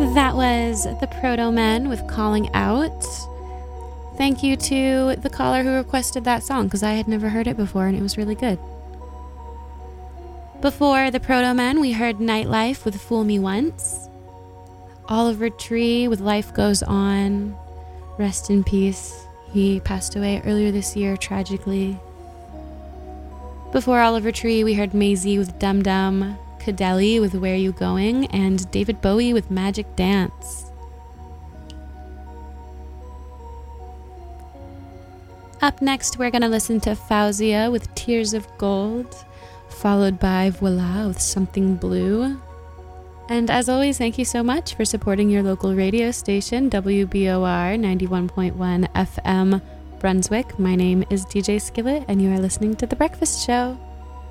That was the Proto Men with Calling Out. Thank you to the caller who requested that song because I had never heard it before and it was really good. Before the Proto Men, we heard Nightlife with Fool Me Once. Oliver Tree with Life Goes On. Rest in peace. He passed away earlier this year, tragically. Before Oliver Tree, we heard Maisie with Dum Dum, Cadeli with Where You Going, and David Bowie with Magic Dance. Up next, we're going to listen to Fauzia with Tears of Gold, followed by Voila with Something Blue. And as always, thank you so much for supporting your local radio station, WBOR 91.1 FM Brunswick. My name is DJ Skillet, and you are listening to The Breakfast Show.